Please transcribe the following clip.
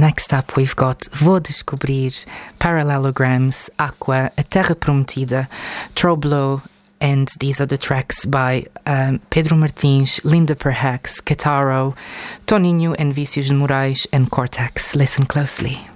next up we've got Vou Descobrir, Parallelograms, Aqua, A Terra Prometida, Troblo, and these are the tracks by Pedro Martins, Linda Perhacs, Kitaro, Toninho and Vícios de Moraes, and Cortex. Listen closely.